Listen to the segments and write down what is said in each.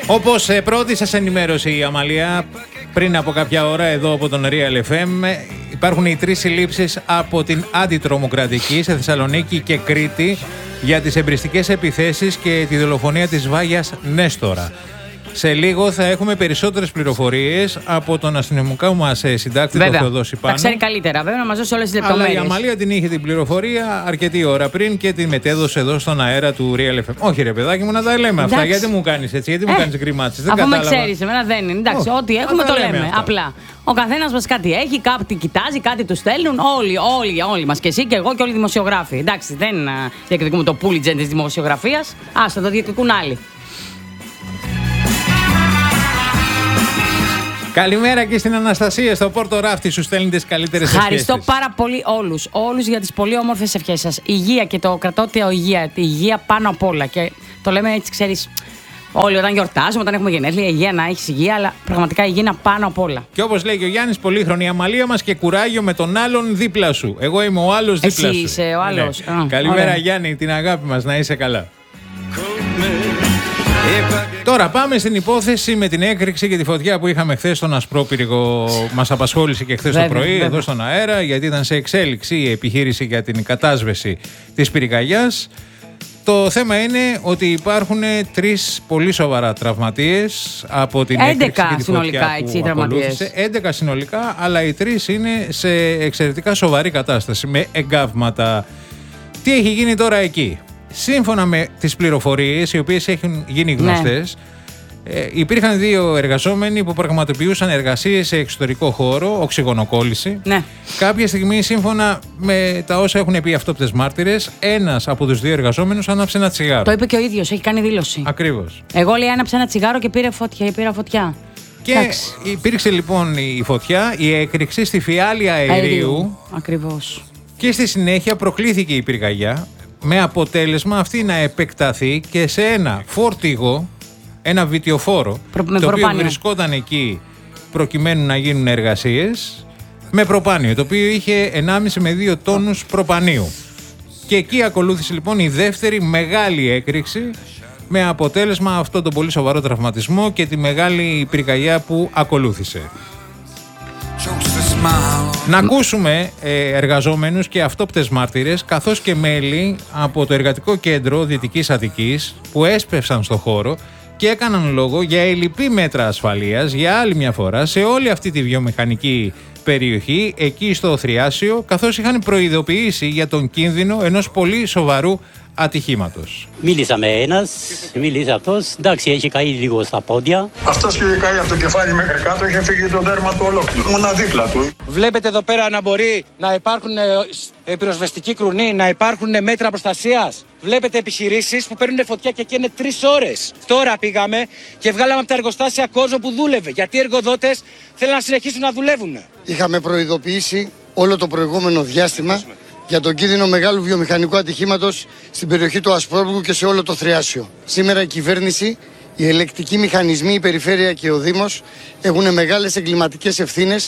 Όπως πρώτη σας ενημέρωσε η Αμαλία πριν από κάποια ώρα εδώ από τον Real FM, υπάρχουν οι 3 συλλήψεις από την αντιτρομοκρατική σε Θεσσαλονίκη και Κρήτη για τις εμπριστικές επιθέσεις και τη δολοφονία της Βάγιας Νέστορα. Σε λίγο θα έχουμε περισσότερες πληροφορίες από τον αστυνομικό μας συντάκτη, τον Θεοδόση Πάνου. Τα ξέρει καλύτερα, βέβαια, να μας δώσει όλες τις λεπτομέρειες. Αλλά η Αμαλία την είχε την πληροφορία αρκετή ώρα πριν και την μετέδωσε εδώ στον αέρα του Real FM. Όχι, ρε παιδάκι μου, να τα λέμε αυτά. Γιατί μου κάνεις έτσι, γιατί μου κάνεις γκριμάτσες. Αφού με ξέρεις, εμένα δεν είναι. Εντάξει, ό,τι έχουμε το λέμε. Αυτά. Απλά. Ο καθένας μας κάτι έχει, κάτι κοιτάζει, κάτι του στέλνουν. Όλοι μας. Και εσύ και εγώ και όλοι οι δημοσιογράφοι. Εντάξει, δεν διεκδικούμε το Πούλιτζερ της δημοσιογραφίας. Άστα, το διεκδικούν άλλοι. Καλημέρα και στην Αναστασία στο Πόρτο Ράφτη, σου στέλνει τις καλύτερες ευχές. Ευχαριστώ πάρα πολύ όλους για τις πολύ όμορφες ευχές σας. Υγεία και το κρατώ υγεία. Τη υγεία πάνω απ' όλα. Και το λέμε έτσι, ξέρεις, όλοι όταν γιορτάζουμε, όταν έχουμε γενέθλια, υγεία να έχεις υγεία, αλλά πραγματικά υγεία είναι πάνω απ' όλα. Και όπως λέει και ο Γιάννης, πολύχρονη Αμαλία μας και κουράγιο με τον άλλον δίπλα σου. Εγώ είμαι ο άλλος δίπλα σου. Εσύ είσαι ο άλλος. Ναι. Καλημέρα, ωραία. Γιάννη, την αγάπη μας, να είσαι καλά. Τώρα πάμε στην υπόθεση με την έκρηξη και τη φωτιά που είχαμε χθες στον Ασπρόπυργο. Μας απασχόλησε και χθες το πρωί εδώ στον αέρα, γιατί ήταν σε εξέλιξη η επιχείρηση για την κατάσβεση της πυρκαγιάς. Το θέμα είναι ότι υπάρχουν 3 πολύ σοβαρά τραυματίες από την έκρηξη και τη φωτιά που ακολούθησε. 11 συνολικά, αλλά οι 3 είναι σε εξαιρετικά σοβαρή κατάσταση, με εγκάβματα. Τι έχει γίνει τώρα εκεί? Σύμφωνα με τις πληροφορίες οι οποίες έχουν γίνει γνωστές, υπήρχαν 2 εργαζόμενοι που πραγματοποιούσαν εργασίες σε εξωτερικό χώρο, οξυγονοκόλληση. Ναι. Κάποια στιγμή, σύμφωνα με τα όσα έχουν πει αυτόπτες μάρτυρες, ένας από τους 2 εργαζόμενους άναψε ένα τσιγάρο. Το είπε και ο ίδιος, έχει κάνει δήλωση. Ακριβώς. Εγώ, λέει, άναψε ένα τσιγάρο και πήρα φωτιά. Και υπήρξε λοιπόν η φωτιά, η έκρηξη στη φιάλη αερίου. Ακριβώς. Και στη συνέχεια προκλήθηκε η πυρκαγιά, με αποτέλεσμα αυτή να επεκταθεί και σε ένα φορτηγό, ένα βιτιοφόρο, το οποίο βρισκόταν εκεί προκειμένου να γίνουν εργασίες, με προπάνιο, το οποίο είχε 1,5 με 2 τόνους προπανίου. Και εκεί ακολούθησε λοιπόν η δεύτερη μεγάλη έκρηξη, με αποτέλεσμα αυτό τον πολύ σοβαρό τραυματισμό και τη μεγάλη πυρκαγιά που ακολούθησε. Να ακούσουμε εργαζόμενους και αυτόπτες μάρτυρες, καθώς και μέλη από το Εργατικό Κέντρο Δυτικής Αττικής που έσπευσαν στο χώρο και έκαναν λόγο για ελλειπή μέτρα ασφαλείας για άλλη μια φορά σε όλη αυτή τη βιομηχανική περιοχή, εκεί στο Θριάσιο, καθώς είχαν προειδοποιήσει για τον κίνδυνο ενός πολύ σοβαρού ατυχήματος. Μίλησα με ένας, μίλησε αυτός, εντάξει, έχει καεί λίγο στα πόδια. Αυτός είχε καεί από το κεφάλι μέχρι κάτω, είχε φύγει το δέρμα του ολόκληρο. Ήμουνα δίπλα του. Βλέπετε εδώ πέρα να μπορεί να υπάρχουν πυροσβεστικοί κρουνοί, να υπάρχουν μέτρα προστασίας. Βλέπετε επιχειρήσεις που παίρνουν φωτιά και καίνε 3 ώρες. Τώρα πήγαμε και βγάλαμε από τα εργοστάσια κόσμο που δούλευε, γιατί οι εργοδότες θέλουν να συνεχίσουν να δουλεύουν. Είχαμε προειδοποιήσει όλο το προηγούμενο διάστημα για τον κίνδυνο μεγάλου βιομηχανικού ατυχήματος στην περιοχή του Ασπρόπυργου και σε όλο το Θριάσιο. Σήμερα η κυβέρνηση, οι ελεκτικοί μηχανισμοί, η Περιφέρεια και ο Δήμος έχουν μεγάλες εγκληματικές ευθύνες.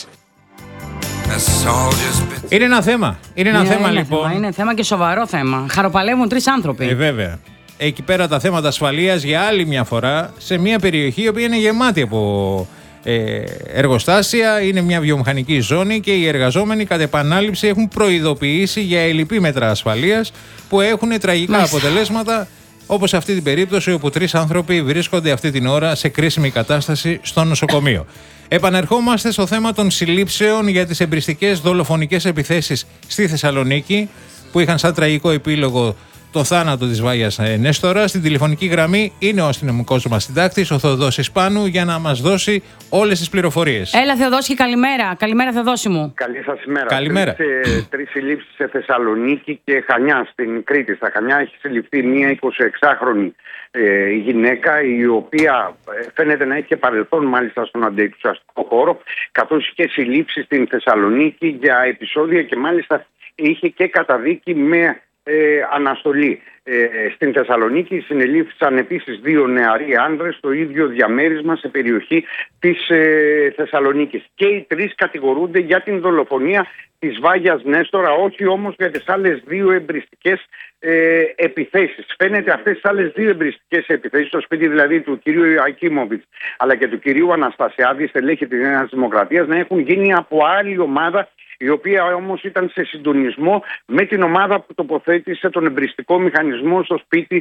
Είναι ένα θέμα. Είναι ένα θέμα λοιπόν. Είναι θέμα και σοβαρό θέμα. Χαροπαλεύουν 3 άνθρωποι. Βέβαια. Εκεί πέρα τα θέματα ασφαλείας για άλλη μια φορά σε μια περιοχή η οποία είναι γεμάτη από εργοστάσια, είναι μια βιομηχανική ζώνη και οι εργαζόμενοι κατ' επανάληψη έχουν προειδοποιήσει για ελλειπή μέτρα ασφαλείας που έχουν τραγικά αποτελέσματα, όπως σε αυτή την περίπτωση όπου 3 άνθρωποι βρίσκονται αυτή την ώρα σε κρίσιμη κατάσταση στο νοσοκομείο. Επανερχόμαστε στο θέμα των συλλήψεων για τις εμπριστικές δολοφονικές επιθέσεις στη Θεσσαλονίκη που είχαν σαν τραγικό επίλογο το θάνατο της Βάγιας Νέστορα. Στην τηλεφωνική γραμμή είναι ο αστυνομικός μας συντάκτης, ο Θεοδόσης Πάνου, για να μας δώσει όλες τις πληροφορίες. Έλα Θεοδόση, καλημέρα. Καλημέρα Θεοδόση μου. Καλή σας ημέρα. Καλημέρα. 3 συλλήψεις σε Θεσσαλονίκη και Χανιά, στην Κρήτη. Στα Χανιά έχει συλληφθεί μια 26χρονη γυναίκα, η οποία φαίνεται να έχει και παρελθόν μάλιστα στον αντιεξουσιαστικό χώρο, καθώς είχε συλλήψει στην Θεσσαλονίκη για επεισόδια και μάλιστα είχε και καταδίκη με αναστολή. Στην Θεσσαλονίκη συνελήφθησαν επίσης 2 νεαροί άνδρες στο ίδιο διαμέρισμα σε περιοχή της Θεσσαλονίκης. Και οι 3 κατηγορούνται για την δολοφονία της Βάγιας Νέστορα, όχι όμως για τις άλλες δύο εμπριστικές επιθέσεις. Φαίνεται αυτές τις άλλες δύο εμπριστικές επιθέσεις, στο σπίτι δηλαδή του κυρίου Ακίμοβιτς αλλά και του κυρίου Αναστασιάδη, στελέχη της Νέας Δημοκρατίας, να έχουν γίνει από άλλη ομάδα, η οποία όμως ήταν σε συντονισμό με την ομάδα που τοποθέτησε τον εμπριστικό μηχανισμό στο σπίτι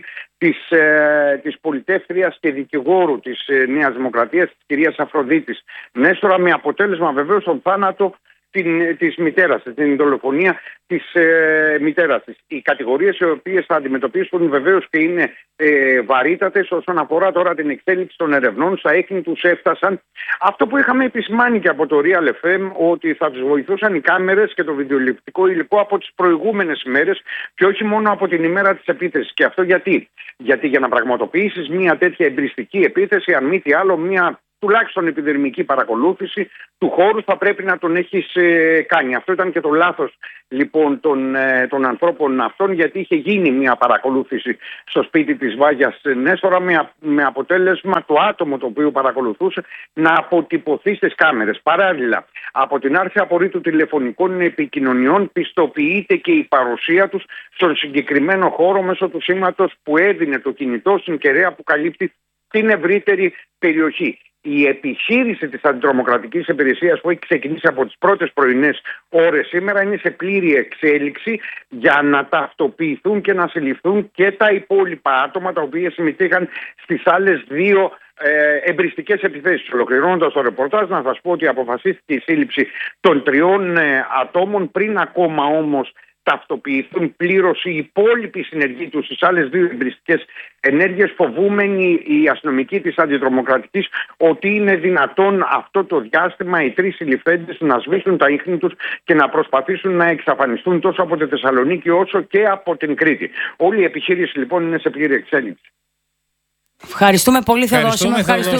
της πολιτεύθυριας και δικηγόρου της Νέας Δημοκρατίας, της κυρίας Αφροδίτης Νέστορα, με αποτέλεσμα βεβαίως τον θάνατο της μητέρας της, την δολοφονία της μητέρας της. Οι κατηγορίες οι οποίες θα αντιμετωπίσουν βεβαίως και είναι βαρύτατες όσον αφορά τώρα την εξέλιξη των ερευνών. Στα έχνη τους έφτασαν αυτό που είχαμε επισημάνει και από το Real FM, ότι θα τους βοηθούσαν οι κάμερες και το βιντεοληπτικό υλικό από τις προηγούμενες ημέρες και όχι μόνο από την ημέρα της επίθεσης. Και αυτό γιατί για να πραγματοποιήσεις μια τέτοια εμπριστική επίθεση, αν μη τι άλλο, μια τουλάχιστον επιδερμική παρακολούθηση του χώρου θα πρέπει να τον έχεις κάνει. Αυτό ήταν και το λάθος λοιπόν των ανθρώπων αυτών, γιατί είχε γίνει μια παρακολούθηση στο σπίτι της Βάγιας Νέστορα με αποτέλεσμα το άτομο το οποίο παρακολουθούσε να αποτυπωθεί στις κάμερες. Παράλληλα, από την άρση απορρίτου τηλεφωνικών επικοινωνιών πιστοποιείται και η παρουσία τους στον συγκεκριμένο χώρο μέσω του σήματος που έδινε το κινητό στην κεραία που καλύπτει την ευρύτερη περιοχή. Η επιχείρηση της αντιτρομοκρατικής υπηρεσίας που έχει ξεκινήσει από τις πρώτες πρωινές ώρες σήμερα είναι σε πλήρη εξέλιξη για να ταυτοποιηθούν και να συλληφθούν και τα υπόλοιπα άτομα τα οποία συμμετείχαν στις άλλες δύο εμπριστικές επιθέσεις. Ολοκληρώνοντας το ρεπορτάζ, να σας πω ότι αποφασίστηκε η σύλληψη των 3 ατόμων, πριν ακόμα όμως ταυτοποιηθούν πλήρως οι υπόλοιποι συνεργοί τους στις άλλες δύο εμπριστικές ενέργειες, φοβούμενοι οι αστυνομικοί της αντιτρομοκρατικής ότι είναι δυνατόν αυτό το διάστημα οι 3 συλληφθέντες να σβήσουν τα ίχνη τους και να προσπαθήσουν να εξαφανιστούν τόσο από τη Θεσσαλονίκη όσο και από την Κρήτη. Όλη η επιχείρηση λοιπόν είναι σε πλήρη εξέλιξη. Ευχαριστούμε πολύ, Θεοδόση.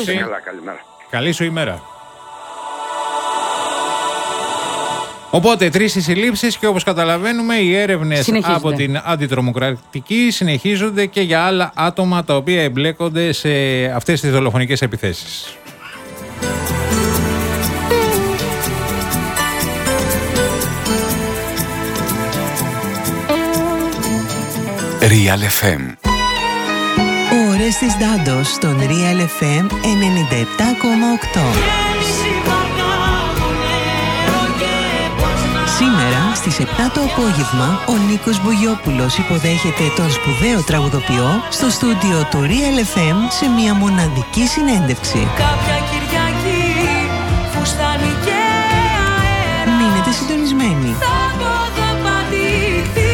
Καλή σου ημέρα. Οπότε 3 οι συλλήψεις και όπως καταλαβαίνουμε οι έρευνες από την αντιτρομοκρατική συνεχίζονται και για άλλα άτομα τα οποία εμπλέκονται σε αυτές τις δολοφονικές επιθέσεις. Real FM. Ώρες της Ντάντος στον Real FM 97,8. Σήμερα στις 7 το απόγευμα ο Νίκος Μπογιόπουλος υποδέχεται τον σπουδαίο τραγουδοποιό στο στούντιο του Real FM σε μια μοναδική συνέντευξη. Κάποια Κυριακή φουστάνει και αέρα. Μείνετε συντονισμένοι. Θα ποδοπατηθεί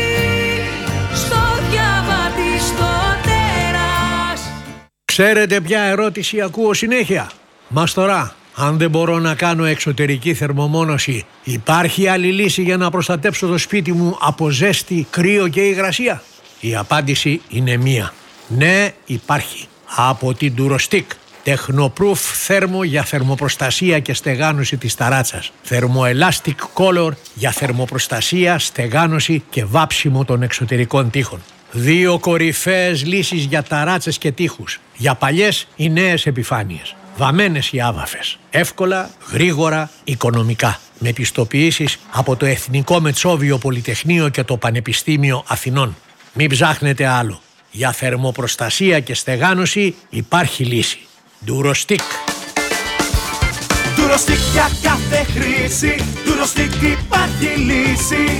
στο διαβάτη στο τέρας. Ξέρετε ποια ερώτηση ακούω συνέχεια? Μαστορά, αν δεν μπορώ να κάνω εξωτερική θερμομόνωση, υπάρχει άλλη λύση για να προστατέψω το σπίτι μου από ζέστη, κρύο και υγρασία? Η απάντηση είναι μία. Ναι, υπάρχει. Από την Durostick. Technoproof θέρμο για θερμοπροστασία και στεγάνωση της ταράτσας. Thermoelastic Color για θερμοπροστασία, στεγάνωση και βάψιμο των εξωτερικών τοίχων. 2 κορυφαίες λύσεις για ταράτσες και τοίχους. Για παλιές ή νέες επιφάνειες. Βαμμένες οι άβαφες. Εύκολα, γρήγορα, οικονομικά. Με πιστοποιήσεις από το Εθνικό Μετσόβιο Πολυτεχνείο και το Πανεπιστήμιο Αθηνών. Μην ψάχνετε άλλο. Για θερμοπροστασία και στεγάνωση υπάρχει λύση. Durostick. Durostick για κάθε χρήση. Durostick υπάρχει λύση.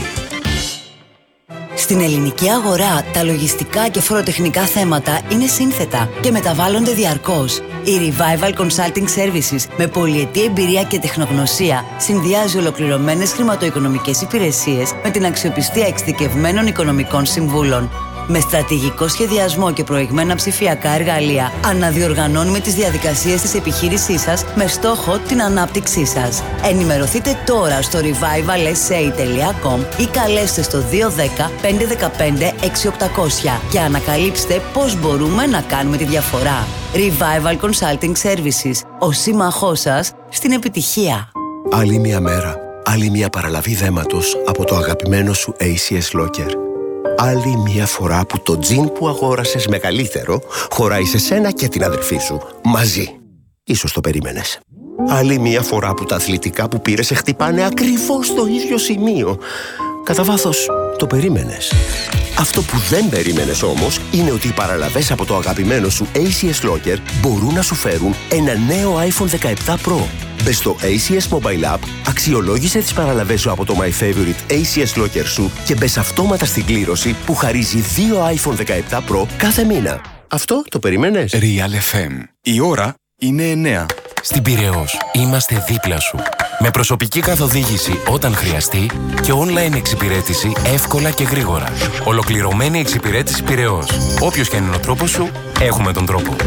Στην ελληνική αγορά, τα λογιστικά και φοροτεχνικά θέματα είναι σύνθετα και μεταβάλλονται διαρκώς. Η Revival Consulting Services με πολυετή εμπειρία και τεχνογνωσία συνδυάζει ολοκληρωμένες χρηματοοικονομικές υπηρεσίες με την αξιοπιστία εξειδικευμένων οικονομικών συμβούλων. Με στρατηγικό σχεδιασμό και προηγμένα ψηφιακά εργαλεία, αναδιοργανώνουμε τις διαδικασίες της επιχείρησής σας με στόχο την ανάπτυξή σας. Ενημερωθείτε τώρα στο revivalsa.com ή καλέστε στο 210 515 6800 και ανακαλύψτε πώς μπορούμε να κάνουμε τη διαφορά. Revival Consulting Services, ο σύμμαχός σας στην επιτυχία. Άλλη μια μέρα, άλλη μια παραλαβή δέματος από το αγαπημένο σου ACS Locker. Άλλη μια φορά που το τζιν που αγόρασες μεγαλύτερο χωράει σε σένα και την αδερφή σου μαζί. Ίσως το περίμενες. Άλλη μία φορά που τα αθλητικά που πήρες σε χτυπάνε ακριβώς στο ίδιο σημείο. Κατά βάθος, το περίμενες. Αυτό που δεν περίμενες όμως είναι ότι οι παραλαβές από το αγαπημένο σου ACS Locker μπορούν να σου φέρουν ένα νέο iPhone 17 Pro. Μπες στο ACS Mobile App, αξιολόγησε τις παραλαβές σου από το My Favorite ACS Locker σου και μπες αυτόματα στην κλήρωση που χαρίζει 2 iPhone 17 Pro κάθε μήνα. Αυτό το περίμενες? Real FM. Η ώρα είναι 9. Στην Πειραιώς είμαστε δίπλα σου. Με προσωπική καθοδήγηση όταν χρειαστεί και online εξυπηρέτηση εύκολα και γρήγορα. Ολοκληρωμένη εξυπηρέτηση Πειραιώς. Όποιος και αν είναι ο τρόπος σου, έχουμε τον τρόπο.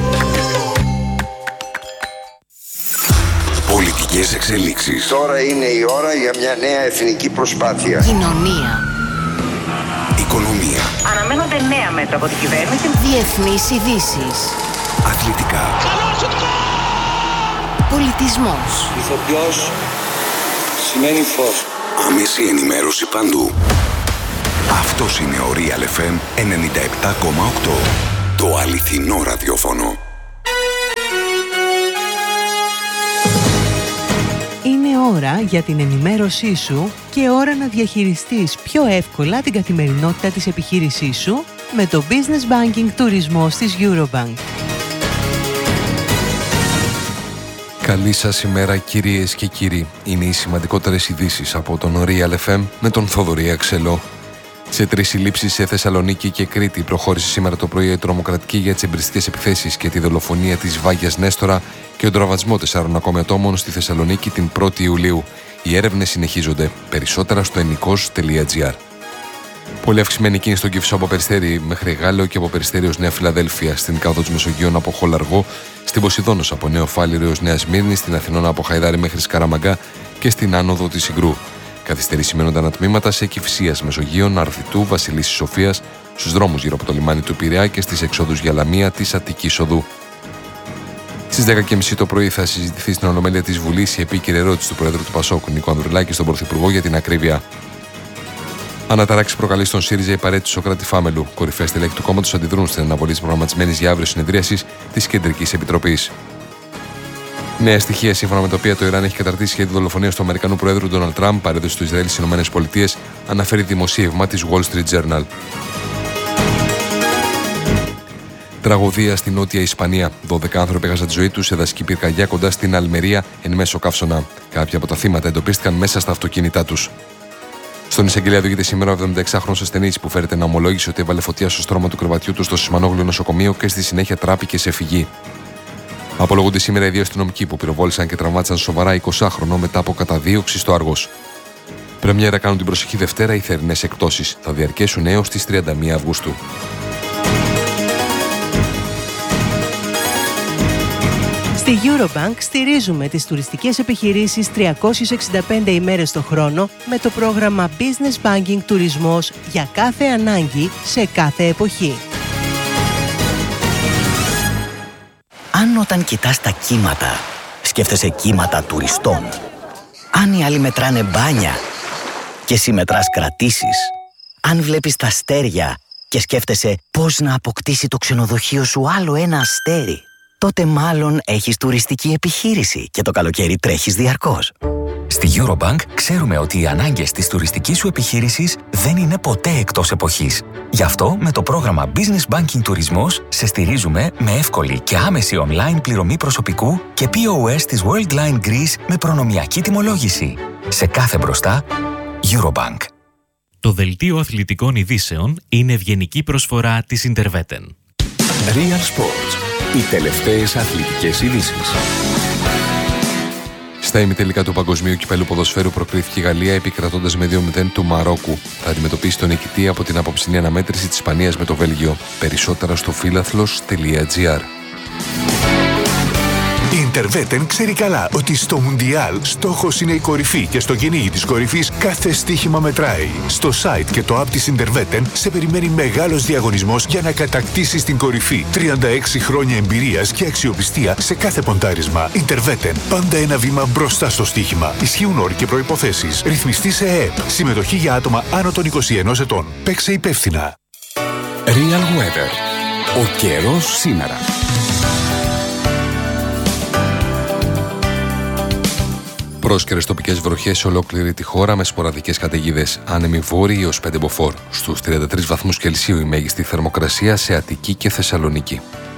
Πολιτικές εξελίξεις. Τώρα είναι η ώρα για μια νέα εθνική προσπάθεια. Κοινωνία. Οικονομία. Αναμένονται νέα μέτρα από την κυβέρνηση. Διεθνείς ειδήσεις. Αθλητικά. Πολιτισμός. Ηθοποιός σημαίνει φως. Άμεση ενημέρωση παντού. Αυτός είναι ο Real FM 97,8. Το αληθινό ραδιόφωνο. Είναι ώρα για την ενημέρωσή σου και ώρα να διαχειριστείς πιο εύκολα την καθημερινότητα της επιχείρησής σου με το Business Banking τουρισμός της Eurobank. Καλή σας ημέρα κυρίες και κύριοι. Είναι οι σημαντικότερες ειδήσεις από τον Real FM με τον Θοδωρή Αξελό. Σε 3 συλλήψεις σε Θεσσαλονίκη και Κρήτη προχώρησε σήμερα το πρωί η τρομοκρατική για τις εμπριστικές επιθέσεις και τη δολοφονία της Βάγιας Νέστορα και τον τραυματισμό 4 ακόμη ατόμων στη Θεσσαλονίκη την 1η Ιουλίου. Οι έρευνες συνεχίζονται. Περισσότερα στο ενικός.gr. Πολύ αυξημένη κίνηση στον Κηφισό από Περιστέρι μέχρι Γάλλιο και από Περιστέρι ως Νέα Φιλαδέλφια, στην Κάδο της Μεσογείων από Χολαργό, στην Ποσειδώνος από Νέο Φάληρο ως Νέα Σμύρνη, στην Αθηνώνα από Χαϊδάρη μέχρι Σκαραμαγκά και στην άνοδο της Συγκρού. Καθυστερήσει μένονταν τμήματα σε Κηφισίας Μεσογείων, Αρθιτού, Βασιλίσσης Σοφίας, στους δρόμους γύρω από το λιμάνι του Πειραιά και στις εξόδους για Λαμία της Αττικής Οδού. Στις 10.30 το πρωί θα συζητηθεί στην Ολομέλεια της Βουλής η επίκαιρη ερώτηση του Πρόεδρου του Πασόκ, Νίκο Ανδρουλάκη, στον Πρωθυπουργό για την ακρίβεια. Αναταράξει προκαλεί στον ΣΥΡΙΖΑ η παρέτηση Σωκράτη Φάμελου. Κορυφαία στελέχη του κόμματος αντιδρούν στην αναβολή της προγραμματισμένης για αύριο συνεδρίασης της Κεντρικής Επιτροπής. Νέα στοιχεία σύμφωνα με τα οποία το Ιράν έχει καταρτήσει σχέδιο δολοφονίας του Αμερικανού Προέδρου Ντόναλντ Τραμπ, παρέδωση του Ισραήλ στις ΗΠΑ, αναφέρει δημοσίευμα της Wall Street Journal. Τραγωδία στην Νότια Ισπανία. 12 άνθρωποι έχασαν τη ζωή τους σε δασική πυρκαγιά κοντά στην Αλμερία εν μέσω καύσωνα. Κάποια από τα θύματα εντοπίστηκαν μέσα στα αυτοκίνητά τους. Στον εισαγγελέα οδηγείται σήμερα ο 76χρονος ασθενής που φέρεται να ομολόγησε ότι έβαλε φωτιά στο στρώμα του κρεβατιού του στο Σιμανόγλιο νοσοκομείο και στη συνέχεια τράπηκε σε φυγή. Απολογούνται σήμερα οι 2 αστυνομικοί που πυροβόλησαν και τραυμάτισαν σοβαρά 20χρονο μετά από καταδίωξη στο Άργος. Πρεμιέρα κάνουν την προσεχή Δευτέρα οι θερινές εκπτώσεις. Θα διαρκέσουν έως τις 31 Αυγούστου. Στη Eurobank στηρίζουμε τις τουριστικές επιχειρήσεις 365 ημέρες το χρόνο με το πρόγραμμα Business Banking Τουρισμός για κάθε ανάγκη σε κάθε εποχή. Αν όταν κοιτάς τα κύματα, σκέφτεσαι κύματα τουριστών. Αν οι άλλοι μετράνε μπάνια και εσύ μετράς κρατήσεις. Αν βλέπεις τα αστέρια και σκέφτεσαι πώς να αποκτήσει το ξενοδοχείο σου άλλο ένα αστέρι, τότε μάλλον έχεις τουριστική επιχείρηση και το καλοκαίρι τρέχεις διαρκώς. Στη Eurobank ξέρουμε ότι οι ανάγκες της τουριστικής σου επιχείρησης δεν είναι ποτέ εκτός εποχής. Γι' αυτό με το πρόγραμμα Business Banking Τουρισμός σε στηρίζουμε με εύκολη και άμεση online πληρωμή προσωπικού και POS της Worldline Greece με προνομιακή τιμολόγηση. Σε κάθε μπροστά, Eurobank. Το δελτίο αθλητικών ειδήσεων είναι ευγενική προσφορά της Interveten. Real Sports. Οι τελευταίες αθλητικές ειδήσεις. Στα ημιτελικά του Παγκοσμίου Κυπέλλου Ποδοσφαίρου προκρίθηκε η Γαλλία επικρατώντας με 2-0 του Μαρόκου. Θα αντιμετωπίσει τον νικητή από την απόψινή αναμέτρηση της Ισπανίας με το Βέλγιο. Περισσότερα στο philathlos.gr. Η Interveten ξέρει καλά ότι στο Μουντιάλ στόχος είναι η κορυφή και στο κυνήγι της κορυφής κάθε στοίχημα μετράει. Στο site και το app της Interveten σε περιμένει μεγάλος διαγωνισμός για να κατακτήσεις την κορυφή. 36 χρόνια εμπειρίας και αξιοπιστία σε κάθε ποντάρισμα. Interveten. Πάντα ένα βήμα μπροστά στο στοίχημα. Ισχύουν όροι και προϋποθέσεις. Ρυθμιστή σε ΕΕΠ. Συμμετοχή για άτομα άνω των 21 ετών. Παίξε υπεύθυνα. Real Weather. Ο καιρός σήμερα. Πρόσκαιρες τοπικές βροχές σε ολόκληρη τη χώρα με σποραδικές καταιγίδες. Άνεμοι βόρειοι έως 5 μποφόρ. Στους 33 βαθμούς Κελσίου η μέγιστη θερμοκρασία σε Αττική και Θεσσαλονίκη.